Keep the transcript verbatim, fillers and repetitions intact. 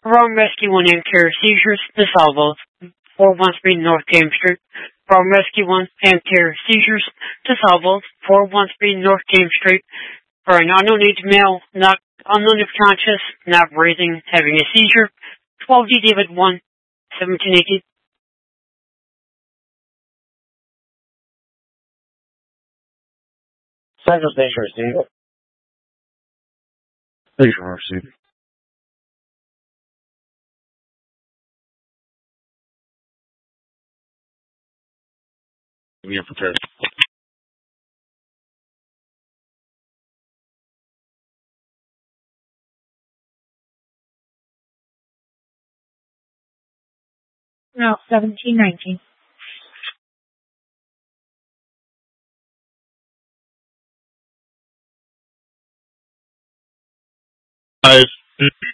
Rome Rescue one M Care Seizures, DeSalvo, four one three North James Street. Rome Rescue one M Care Seizures, DeSalvo, four one three North James Street. For an unknown age male, not unknown if conscious, not breathing, having a seizure. twelve D David one, seventeen eighteen. Central Station received. Station received. We have prepared. No, seventeen nineteen. Guys,